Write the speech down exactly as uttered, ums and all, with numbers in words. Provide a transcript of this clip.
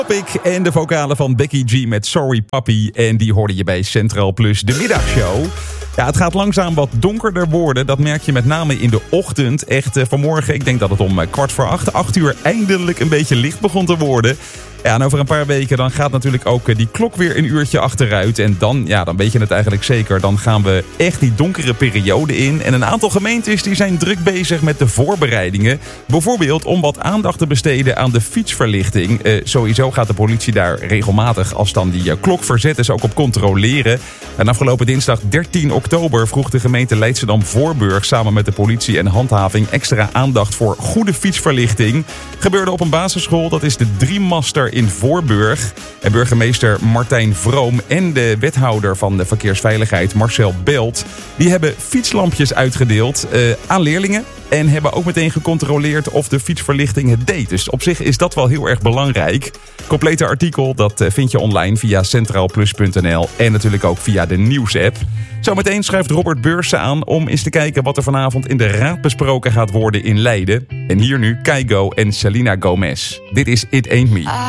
Topic en de vocalen van Becky G met Sorry Papi. En die hoorde je bij Centraal Plus, de middagshow. Ja, het gaat langzaam wat donkerder worden. Dat merk je met name in de ochtend. Echt uh, vanmorgen, ik denk dat het om uh, kwart voor acht, acht uur eindelijk een beetje licht begon te worden. Ja, en over een paar weken dan gaat natuurlijk ook uh, die klok weer een uurtje achteruit. En dan, ja, dan weet je het eigenlijk zeker. Dan gaan we echt die donkere periode in. En een aantal gemeentes die zijn druk bezig met de voorbereidingen. Bijvoorbeeld om wat aandacht te besteden aan de fietsverlichting. Uh, sowieso gaat de politie daar regelmatig, als dan die uh, klok verzet is, ook op controleren. En afgelopen dinsdag dertien oktober vroeg de gemeente Leidschendam-Voorburg samen met de politie en handhaving extra aandacht voor goede fietsverlichting. Gebeurde op een basisschool, dat is de Driemaster in Voorburg. En burgemeester Martijn Vroom en de wethouder van de verkeersveiligheid Marcel Belt, die hebben fietslampjes uitgedeeld uh, aan leerlingen. En hebben ook meteen gecontroleerd of de fietsverlichting het deed. Dus op zich is dat wel heel erg belangrijk. Complete artikel dat vind je online via centraalplus punt n l. En natuurlijk ook via de nieuwsapp. Zometeen schuift Robert Beursen aan om eens te kijken wat er vanavond in de raad besproken gaat worden in Leiden. En hier nu Kygo en Selena Gomez. Dit is It Ain't Me.